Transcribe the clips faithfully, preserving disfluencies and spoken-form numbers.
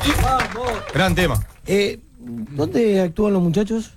Vamos. Gran tema. Eh, ¿Dónde actúan los muchachos?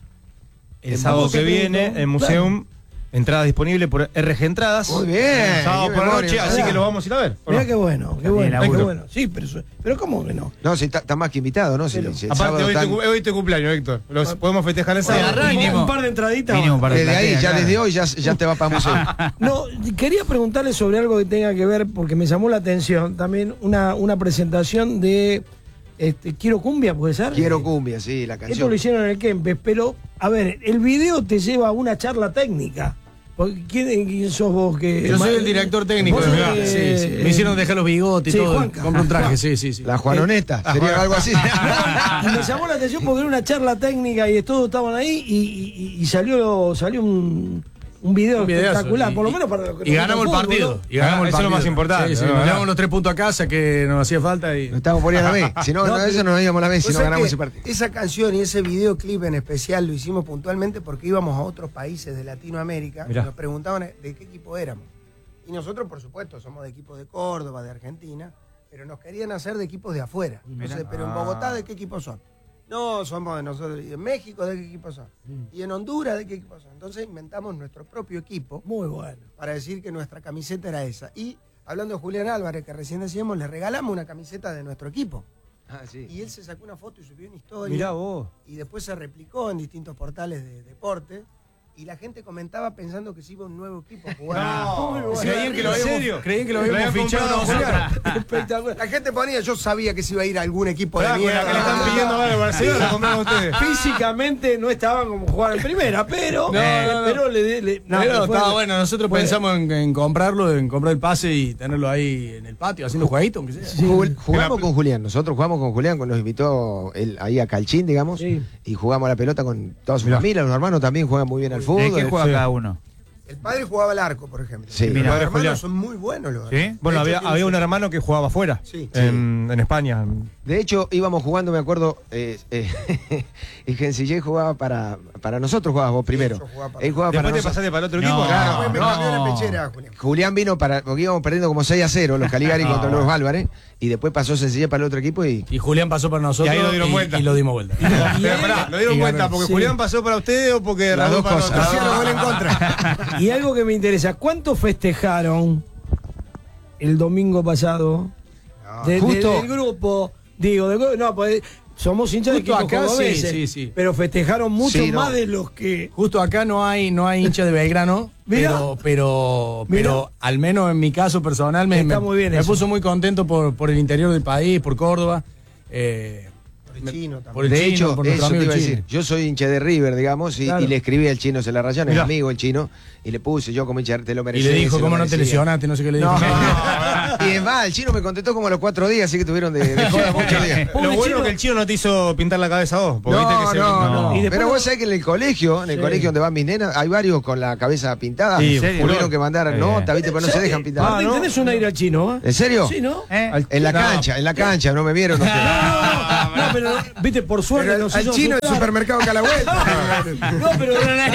El sábado que viene, en Museum, entrada disponible por R G Entradas. Muy bien. Sábado por la noche, así que lo vamos a ir a ver. Mirá qué bueno, qué bueno, qué laburo. bueno. Sí, pero, pero ¿cómo que no? No, si está, está más que invitado, ¿no? Si, Pero- si el Aparte, sábado hoy, están- te, hoy te cumpleaños, Héctor. Los podemos festejar el sábado. Un- mínimo. un par de entraditas. Mínimo un par de desde ahí, plateas, ya claro. desde hoy ya, ya te va para museo. No, quería preguntarle sobre algo que tenga que ver, porque me llamó la atención también una, una presentación de este, Quiero Cumbia, ¿puede ser? Quiero cumbia, sí, la Esto canción. lo hicieron en el Kempes, pero, a ver, el video te lleva a una charla técnica. Porque, ¿Quién, quién sos vos que...? Yo soy el director técnico. Vos de sos, verdad. eh, Sí, sí. Me hicieron dejar los bigotes y sí, todo. Juanca. Compré un traje, sí, sí, sí. La Juanoneta, sería algo así. Y me llamó la atención porque era una charla técnica y todos estaban ahí y, y- y salió, salió un, un video Un videazo. espectacular, Y- por lo menos para los que Y nos ganamos el gusta fútbol, partido. ¿no? Y ganamos Ah, el eso es lo partido. más importante, Sí, sí, ¿no? nos llevamos los tres puntos a casa que nos hacía falta y. Nos estamos poniendo a la vez. Si no, No, no, eso no nos íbamos a la vez, si Vos no sabés ganamos que ese partido. esa canción y ese videoclip en especial lo hicimos puntualmente porque íbamos a otros países de Latinoamérica Mirá. y nos preguntaban de qué equipo éramos. Y nosotros, por supuesto, somos de equipos de Córdoba, de Argentina, pero nos querían hacer de equipos de afuera. Entonces, pero en Bogotá, ¿de qué equipo son? No, somos de nosotros. ¿Y en México, de qué equipo son? Y en Honduras, ¿de qué equipo son? Entonces inventamos nuestro propio equipo Muy bueno. para decir que nuestra camiseta era esa. Y hablando de Julián Álvarez, que recién decíamos, le regalamos una camiseta de nuestro equipo. Ah, sí. Y él se sacó una foto y subió una historia. Mirá vos. Y después se replicó en distintos portales de deporte. Y la gente comentaba pensando que se iba un nuevo equipo a jugar. No, Creían que lo ¿en habíamos, serio? creían que lo Lo habíamos habían fichado comprado nosotros. Espectacular. La gente ponía, yo sabía que se iba a ir a algún equipo Pará, de con la mierda. que le están pidiendo ahora al Barcelona, la compraron ustedes. Físicamente no estaban como jugar en primera, pero, No, no, no. pero le, le- no, Pero fue- estaba bueno, nosotros fue- pensamos en, en comprarlo, en comprar el pase y tenerlo ahí en el patio, haciendo jueguitos, aunque sea. Jugul- Jugamos La- con Julián, nosotros jugamos con Julián, nos invitó él ahí a Calchín, digamos, Sí. y jugamos a la pelota con toda su Mirá. familia, los hermanos también juegan muy bien al fútbol. ¿De qué juega sí. cada uno? El padre jugaba al arco, por ejemplo. Sí. Los Mira, hermanos Julián. son muy buenos los ¿Sí? hermanos. Bueno, De hecho, había, tienen había su- un hermano que jugaba afuera, Sí. en, en España. De hecho, íbamos jugando, me acuerdo, eh, eh, y Gencillé jugaba para, para nosotros, jugabas vos primero. yo jugaba para- Él jugaba para Después te nosotros. pasaste para el otro No. equipo. Claro, Después me no. cambió la pechera, Julián. Julián vino para, porque íbamos perdiendo como seis a cero los Caligari No, contra bueno. los Álvarez, y después pasó Sencillé para el otro equipo y Y Julián pasó para nosotros Y ahí lo dieron vuelta. y lo dimos vuelta. Pero pará, ¿lo dieron Y cuenta ganó. porque Sí. Julián pasó para ustedes o porque Las Raúl dos para cosas. nosotros? Hicieron gol en contra. Y algo que me interesa, ¿cuánto festejaron el domingo pasado? De- de- justo- del grupo, digo, del grupo, no, pues somos hinchas de Justo equipos acá, sí, cordobeses, sí, sí. pero festejaron mucho Sí, no. más de los que... Justo acá no hay, no hay hincha de Belgrano, Mirá. pero, pero, Mirá. pero al menos en mi caso personal me, Está me- muy bien me eso. puso muy contento por, por el interior del país, por Córdoba. eh, Por el chino también. por el de chino, hecho, por nuestro eso te amigo iba a chino. decir. Yo soy hincha de River, digamos, y, Claro. y le escribí al chino, se la rayaron, es Mirá. amigo el chino, y le puse yo como hincha, te lo Y mereces. le dijo, se lo ¿cómo no te merecía. lesionaste? No sé qué le dijo. No. Y es más, el chino me contestó como a los cuatro días, así que tuvieron de, de joda muchos días. Pobre Lo bueno chino. es que el chino no te hizo pintar la cabeza a vos. Porque viste que No, se- no, no. Y después Pero no- vos sabés que en el colegio, en el Sí. colegio donde van mis nenas, hay varios con la cabeza pintada. Sí, ¿en Tuvieron serio? que mandar Eh. nota, ¿viste? Pero no se dejan pintar. Martín, ¿no? tenés un aire al chino, ¿eh? ¿En serio? Sí, ¿no? ¿Eh? En la No. cancha, en la cancha, no me vieron. No sé. No, no, pero, viste, por suerte Pero nos al hizo chino del asustar. supermercado que a la vuelta. No, pero,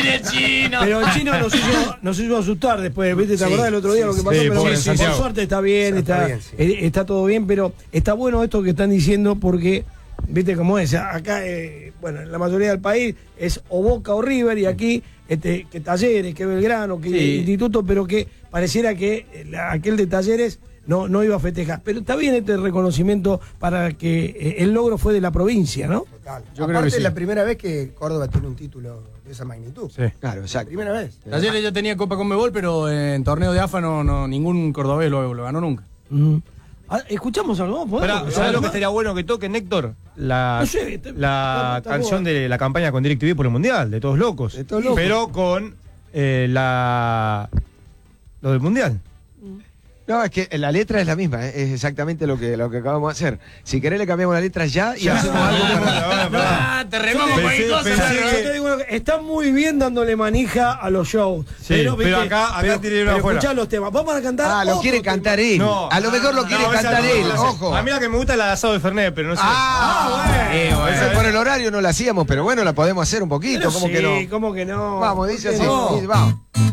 pero el chino nos hizo, nos hizo asustar después, ¿viste? ¿Te Sí, acordás del otro día sí, lo que sí. pasó? Sí, Pero pobre bueno, por Santiago. suerte está bien, Está está, bien, sí. eh, está todo bien, pero está bueno esto que están diciendo porque, ¿viste cómo es? Acá, eh, bueno, en la mayoría del país es o Boca o River y aquí este, que Talleres, que Belgrano, que Sí. Instituto, pero que pareciera que eh, la- aquel de Talleres no, no iba a festejar. Pero está bien este reconocimiento para que eh, el logro fue de la provincia, ¿no? Total. Yo creo Aparte, que sí. es la primera vez que Córdoba tiene un título de esa magnitud. Sí. Claro, La exacto. primera vez. Ayer ya tenía Copa Conmebol, pero en torneo de A F A no, no, ningún cordobés lo, lo ganó nunca. Ujú. Ah, ¿Escuchamos algo? ¿Podemos? Pará, ¿sabes lo que estaría bueno que toque, Héctor? La, No sé, te- la está- está canción bueno. de la campaña con DirecTV por el Mundial, de Todos Locos. De Todos Locos. Pero con eh, la lo del Mundial. No, es que la letra es la misma, ¿eh? Es exactamente lo que, lo que acabamos de hacer. Si querés le cambiamos la letra ya y hacemos algo para... Ah, te remamos Pensé- cualquier cosa. pensé ¿no? que- Yo te digo una cosa, está muy bien dándole manija a los shows. Sí, pero acá- acá tiene una pero afuera. escuchá los temas. Vamos a cantar. Ah, lo otro quiere tema. cantar él. No. A lo mejor lo quiere No, esa cantar no, él, la sé. ojo. A mí la que me gusta es la de asado de Fernet, pero no sé. Ah, Eh, bueno. Esa por el horario no la hacíamos, pero bueno, la podemos hacer un poquito, Pero ¿cómo sí, que no? ¿cómo que no? Vamos, dice ¿Por qué así, no? dice, vamos.